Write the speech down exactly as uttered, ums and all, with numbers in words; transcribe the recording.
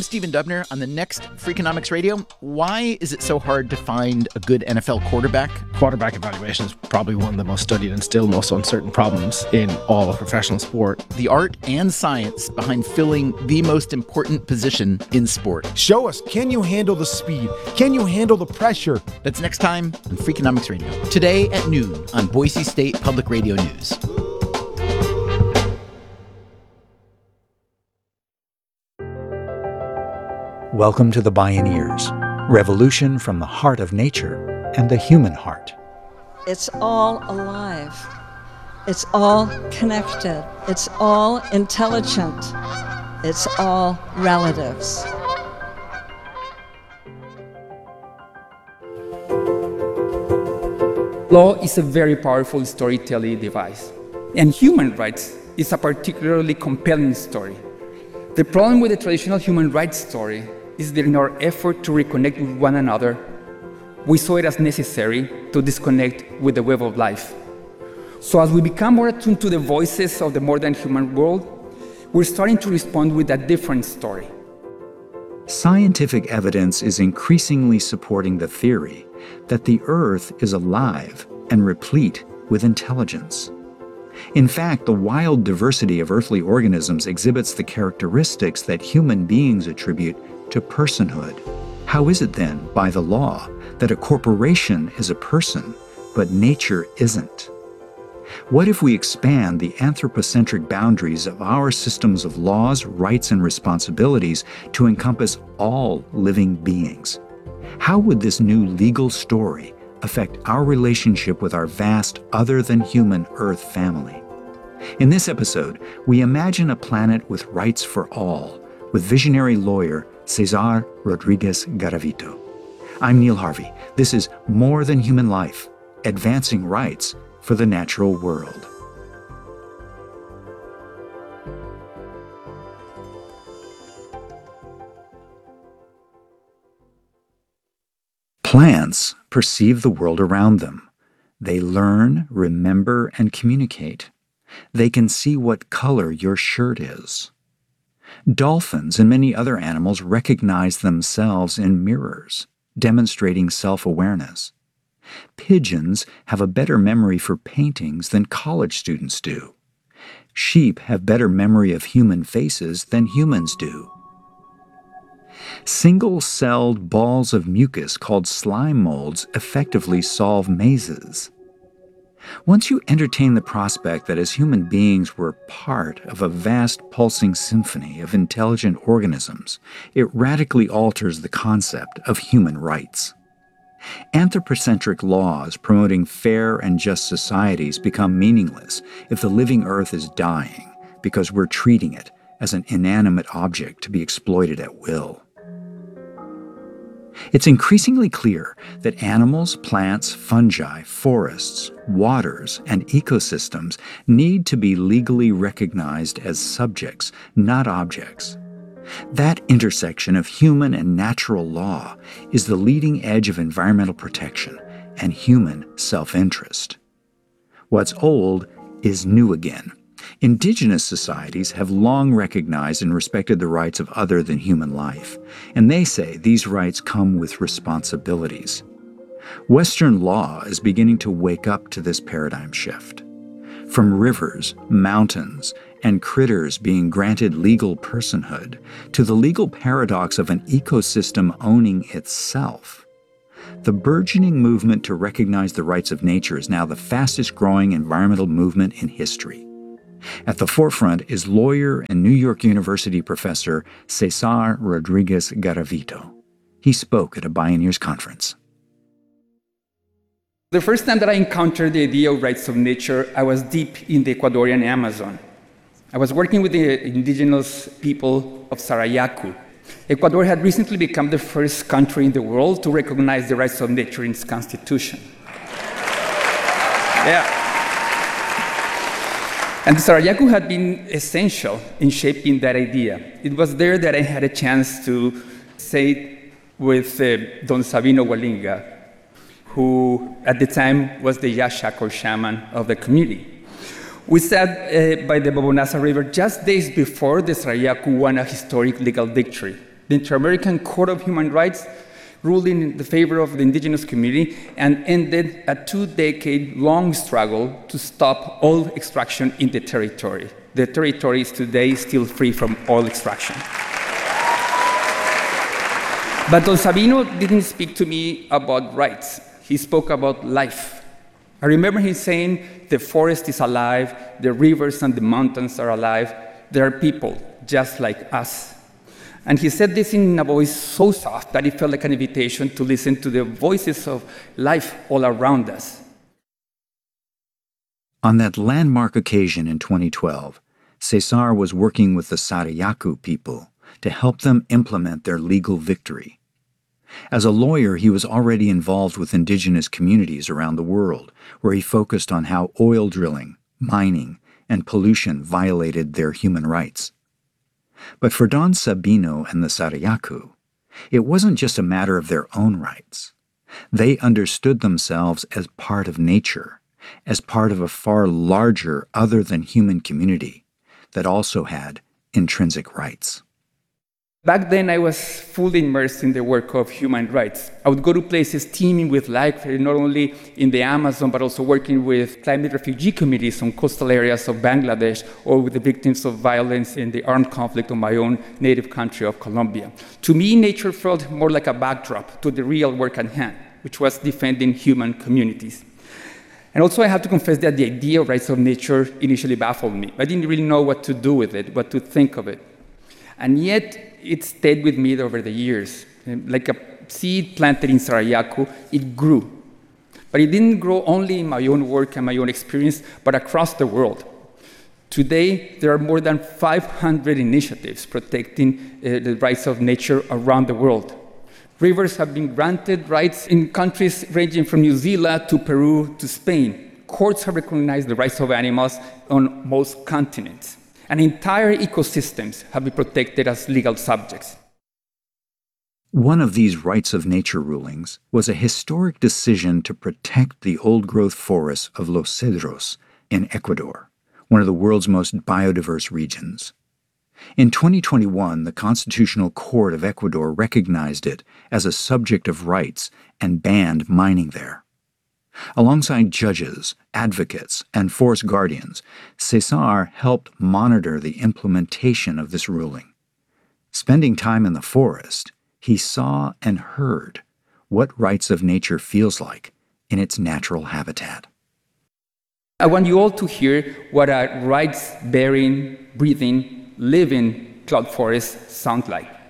I'm Stephen Dubner. On the next Freakonomics Radio, why is it so hard to find a good N F L quarterback? Quarterback evaluation is probably one of the most studied and still most uncertain problems in all of professional sport. The art and science behind filling the most important position in sport. Show us, can you handle the speed? Can you handle the pressure? That's next time on Freakonomics Radio. Today at noon on Boise State Public Radio News. Welcome to the Bioneers, revolution from the heart of nature and the human heart. It's all alive. It's all connected. It's all intelligent. It's all relatives. Law is a very powerful storytelling device, and human rights is a particularly compelling story. The problem with the traditional human rights story is that in our effort to reconnect with one another, we saw it as necessary to disconnect with the web of life. So as we become more attuned to the voices of the modern human world, we're starting to respond with a different story. Scientific evidence is increasingly supporting the theory that the Earth is alive and replete with intelligence. In fact, the wild diversity of earthly organisms exhibits the characteristics that human beings attribute to personhood. How is it then, by the law, that a corporation is a person, but nature isn't? What if we expand the anthropocentric boundaries of our systems of laws, rights, and responsibilities to encompass all living beings? How would this new legal story affect our relationship with our vast other-than-human Earth family? In this episode, we imagine a planet with rights for all, with visionary lawyer Cesar Rodriguez Garavito. I'm Neil Harvey. This is More Than Human Life, Advancing Rights for the Natural World. Plants perceive the world around them. They learn, remember, and communicate. They can see what color your shirt is. Dolphins and many other animals recognize themselves in mirrors, demonstrating self-awareness. Pigeons have a better memory for paintings than college students do. Sheep have better memory of human faces than humans do. Single-celled balls of mucus called slime molds effectively solve mazes. Once you entertain the prospect that as human beings we're part of a vast pulsing symphony of intelligent organisms, it radically alters the concept of human rights. Anthropocentric laws promoting fair and just societies become meaningless if the living Earth is dying because we're treating it as an inanimate object to be exploited at will. It's increasingly clear that animals, plants, fungi, forests, waters, and ecosystems need to be legally recognized as subjects, not objects. That intersection of human and natural law is the leading edge of environmental protection and human self-interest. What's old is new again. Indigenous societies have long recognized and respected the rights of other-than-human life, and they say these rights come with responsibilities. Western law is beginning to wake up to this paradigm shift. From rivers, mountains, and critters being granted legal personhood, to the legal paradox of an ecosystem owning itself. The burgeoning movement to recognize the rights of nature is now the fastest-growing environmental movement in history. At the forefront is lawyer and New York University professor Cesar Rodriguez Garavito. He spoke at a Bioneers conference. The first time that I encountered the idea of rights of nature, I was deep in the Ecuadorian Amazon. I was working with the indigenous people of Sarayaku. Ecuador had recently become the first country in the world to recognize the rights of nature in its constitution. Yeah. And the Sarayaku had been essential in shaping that idea. It was there that I had a chance to say with uh, Don Sabino Walinga, who at the time was the Yashak or shaman of the community. We sat uh, by the Bobonasa River just days before the Sarayaku won a historic legal victory, The Inter-American Court of Human Rights ruled in the favor of the indigenous community and ended a two-decade-long struggle to stop oil extraction in the territory. The territory is today still free from oil extraction. But Don Sabino didn't speak to me about rights. He spoke about life. I remember him saying, the forest is alive, the rivers and the mountains are alive, there are people just like us. And he said this in a voice so soft that it felt like an invitation to listen to the voices of life all around us. On that landmark occasion in twenty twelve, Cesar was working with the Sarayaku people to help them implement their legal victory. As a lawyer, he was already involved with indigenous communities around the world, where he focused on how oil drilling, mining, and pollution violated their human rights. But for Don Sabino and the Sarayaku, it wasn't just a matter of their own rights. They understood themselves as part of nature, as part of a far larger other-than-human community that also had intrinsic rights. Back then, I was fully immersed in the work of human rights. I would go to places teeming with life, not only in the Amazon, but also working with climate refugee communities on coastal areas of Bangladesh, or with the victims of violence in the armed conflict of my own native country of Colombia. To me, nature felt more like a backdrop to the real work at hand, which was defending human communities. And also, I have to confess that the idea of rights of nature initially baffled me. I didn't really know what to do with it, what to think of it. And yet, it stayed with me over the years. Like a seed planted in Sarayaku, it grew. But it didn't grow only in my own work and my own experience, but across the world. Today, there are more than five hundred initiatives protecting uh, the rights of nature around the world. Rivers have been granted rights in countries ranging from New Zealand to Peru to Spain. Courts have recognized the rights of animals on most continents. And entire ecosystems have been protected as legal subjects. One of these rights of nature rulings was a historic decision to protect the old-growth forests of Los Cedros in Ecuador, one of the world's most biodiverse regions. In twenty twenty-one, the Constitutional Court of Ecuador recognized it as a subject of rights and banned mining there. Alongside judges, advocates, and forest guardians, Cesar helped monitor the implementation of this ruling. Spending time in the forest, he saw and heard what rights of nature feels like in its natural habitat. I want you all to hear what a rights-bearing, breathing, living cloud forest sounds like.